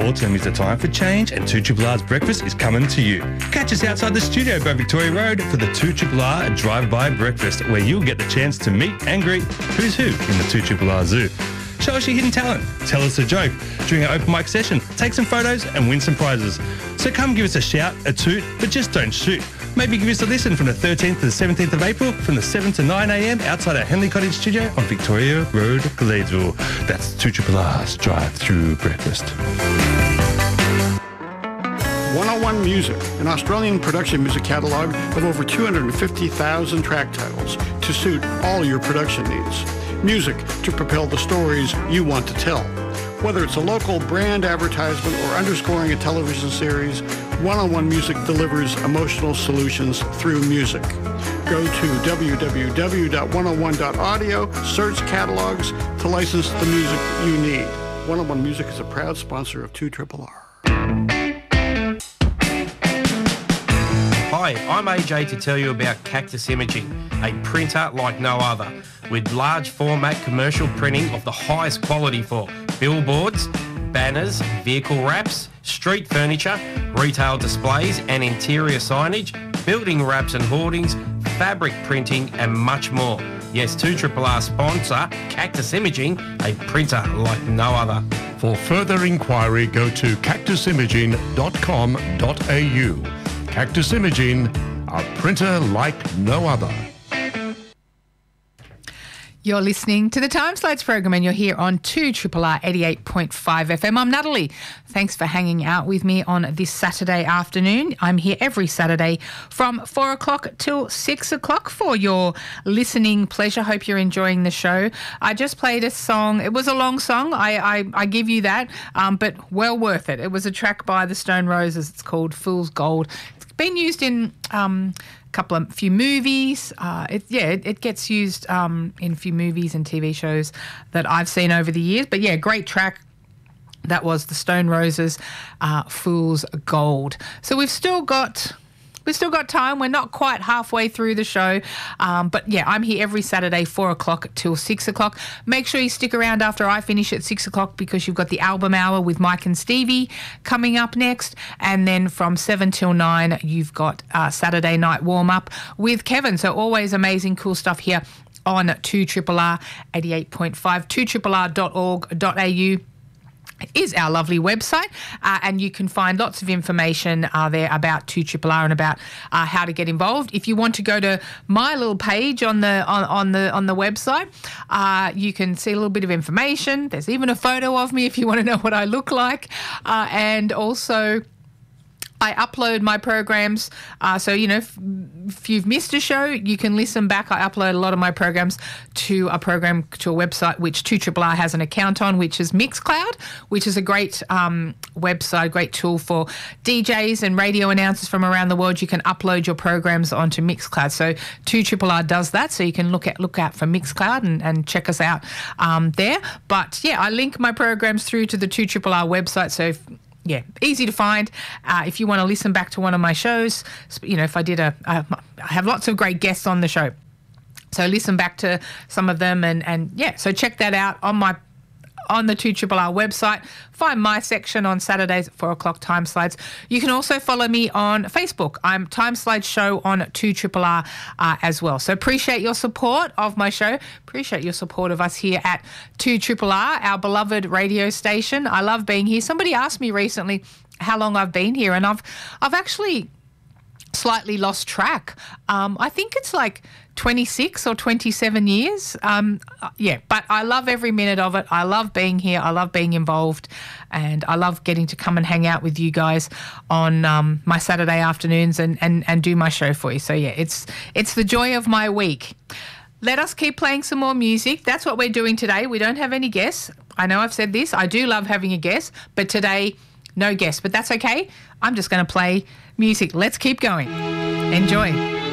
autumn is a time for change and 2RR's breakfast is coming to you. Catch us outside the studio by Victoria Road for the 2RR Drive-By Breakfast, where you'll get the chance to meet and greet who's who in the 2RR Zoo. Show us your hidden talent, tell us a joke during our open mic session, take some photos and win some prizes. So come give us a shout, a toot, but just don't shoot. Maybe give us a listen from the 13th to the 17th of April from the 7 to 9 a.m. outside our Henley Cottage studio on Victoria Road, Gladesville. That's 2RR's Drive-Through Breakfast. 101 Music, an Australian production music catalogue of over 250,000 track titles to suit all your production needs. Music to propel the stories you want to tell. Whether it's a local brand advertisement or underscoring a television series, 101 Music delivers emotional solutions through music. Go to www.101.audio, search catalogs to license the music you need. 101 Music is a proud sponsor of 2RRR. Hi, I'm AJ to tell you about Cactus Imaging, a printer like no other, with large format commercial printing of the highest quality for billboards, banners, vehicle wraps, street furniture, retail displays and interior signage, building wraps and hoardings, fabric printing and much more. Yes, 2RRR sponsor Cactus Imaging, a printer like no other. For further inquiry, go to cactusimaging.com.au. Cactus Imaging, a printer like no other. You're listening to the Time Slides program and you're here on 2RRR 88.5 FM. I'm Natalie. Thanks for hanging out with me on this Saturday afternoon. I'm here every Saturday from 4 o'clock till 6 o'clock for your listening pleasure. Hope you're enjoying the show. I just played a song. It was a long song. I give you that, but well worth it. It was a track by the Stone Roses. It's called Fool's Gold. It's been used in few movies. It gets used in a few movies and TV shows that I've seen over the years. But yeah, great track. That was the Stone Roses, Fool's Gold. So we've still got time. We're not quite halfway through the show. But yeah, I'm here every Saturday, 4 o'clock till 6 o'clock. Make sure you stick around after I finish at 6 o'clock because you've got the album hour with Mike and Stevie coming up next. And then from 7 till 9, you've got Saturday night warm-up with Kevin. So always amazing, cool stuff here on 2RRR 88.5, 2RRR.org.au. is our lovely website, and you can find lots of information there about 2RRR and about how to get involved. If you want to go to my little page on the website, you can see a little bit of information. There's even a photo of me if you want to know what I look like, and also I upload my programs, so, if you've missed a show, you can listen back. I upload a lot of my programs to a website which 2RRR has an account on, which is Mixcloud, which is a great website, great tool for DJs and radio announcers from around the world. You can upload your programs onto Mixcloud. So 2RRR does that, so you can look out for Mixcloud and check us out there. But, yeah, I link my programs through to the 2RRR website, so easy to find. If you want to listen back to one of my shows, if I did I have lots of great guests on the show. So listen back to some of them so check that out on the 2RRR website. Find my section on Saturdays at 4 o'clock, Time Slides. You can also follow me on Facebook. I'm Time Slides Show on 2RRR as well. So appreciate your support of my show. Appreciate your support of us here at 2RRR, our beloved radio station. I love being here. Somebody asked me recently how long I've been here, and I've actually slightly lost track. I think it's like 26 or 27 years. But I love every minute of it. I love being here. I love being involved, and I love getting to come and hang out with you guys on my Saturday afternoons and do my show for you. So yeah, it's the joy of my week. Let us keep playing some more music. That's what we're doing today. We don't have any guests. I know I've said this. I do love having a guest, but today, no guests. But that's okay. I'm just going to play music. Let's keep going. Enjoy.